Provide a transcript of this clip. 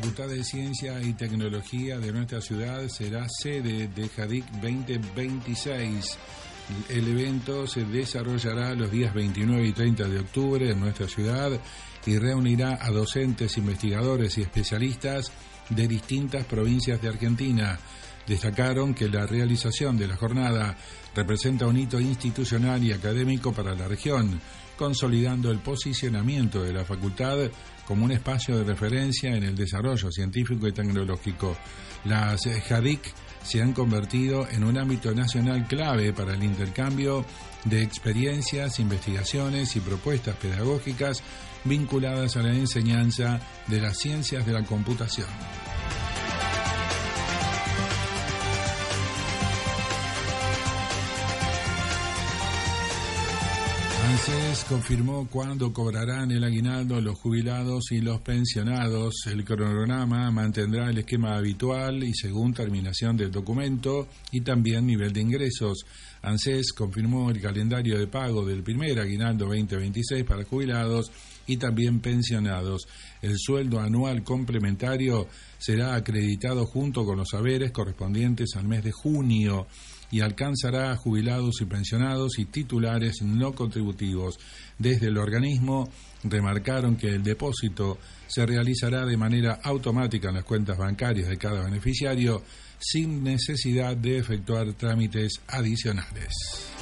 Facultad de Ciencia y Tecnología de nuestra ciudad será sede de JADIC 2026. El evento se desarrollará los días 29 y 30 de octubre en nuestra ciudad y reunirá a docentes, investigadores y especialistas de distintas provincias de Argentina. Destacaron que la realización de la jornada representa un hito institucional y académico para la región, consolidando el posicionamiento de la facultad como un espacio de referencia en el desarrollo científico y tecnológico. Las JADIC se han convertido en un ámbito nacional clave para el intercambio de experiencias, investigaciones y propuestas pedagógicas vinculadas a la enseñanza de las ciencias de la computación. ANSES confirmó cuándo cobrarán el aguinaldo los jubilados y los pensionados. El cronograma mantendrá el esquema habitual y según terminación del documento y también nivel de ingresos. ANSES confirmó el calendario de pago del primer aguinaldo 2026 para jubilados y también pensionados. El sueldo anual complementario será acreditado junto con los saberes correspondientes al mes de junio y alcanzará a jubilados y pensionados y titulares no contributivos. Desde el organismo remarcaron que el depósito se realizará de manera automática en las cuentas bancarias de cada beneficiario sin necesidad de efectuar trámites adicionales.